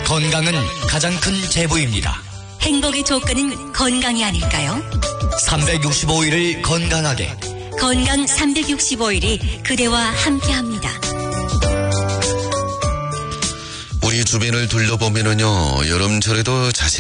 건강은 가장 큰 재부입니다. 행복의 조건은 건강이 아닐까요? 365일을 건강하게. 건강 365일이 그대와 함께합니다. 우리 주변을 둘러보면은요, 여름철에도 자신